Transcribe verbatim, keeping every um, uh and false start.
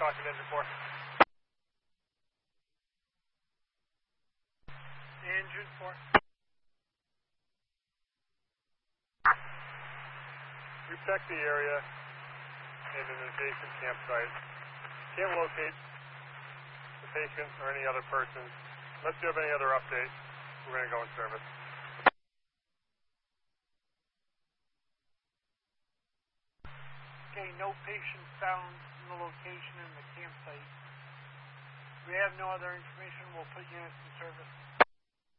talking to engine four. Engine four. We've checked the area and an adjacent campsite. Can't locate the patient or any other persons. Unless you have any other updates, we're going to go in service. Okay, no patient found in the location in the campsite. If we have no other information, we'll put units in service.